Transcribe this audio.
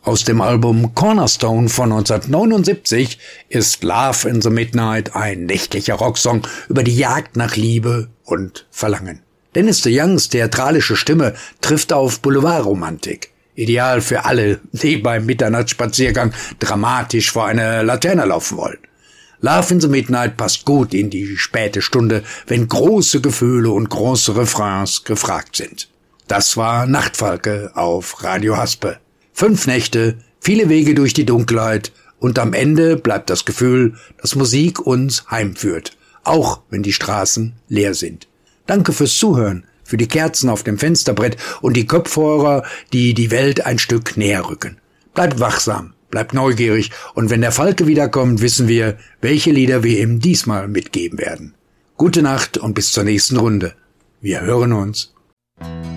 Aus dem Album Cornerstone von 1979 ist Love in the Midnight ein nächtlicher Rocksong über die Jagd nach Liebe und Verlangen. Dennis DeYoungs theatralische Stimme trifft auf Boulevardromantik. Ideal für alle, die beim Mitternachtsspaziergang dramatisch vor einer Laterne laufen wollen. Love in the Midnight passt gut in die späte Stunde, wenn große Gefühle und große Refrains gefragt sind. Das war Nachtfalke auf Radio Haspe. 5 Nächte, viele Wege durch die Dunkelheit und am Ende bleibt das Gefühl, dass Musik uns heimführt, auch wenn die Straßen leer sind. Danke fürs Zuhören, für die Kerzen auf dem Fensterbrett und die Kopfhörer, die die Welt ein Stück näher rücken. Bleibt wachsam, bleibt neugierig und wenn der Falke wiederkommt, wissen wir, welche Lieder wir ihm diesmal mitgeben werden. Gute Nacht und bis zur nächsten Runde. Wir hören uns.